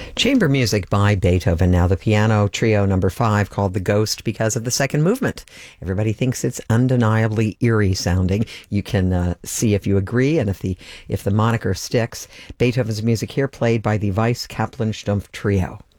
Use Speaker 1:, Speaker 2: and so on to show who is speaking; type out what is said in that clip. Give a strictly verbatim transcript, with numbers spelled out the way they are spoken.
Speaker 1: Chamber music by Beethoven. Now the piano trio number five, called The Ghost because of the second movement. Everybody thinks it's undeniably eerie sounding. You can uh, see if you agree and if the if the moniker sticks. Beethoven's music here played by the Weiss Kaplan Stumpf Trio.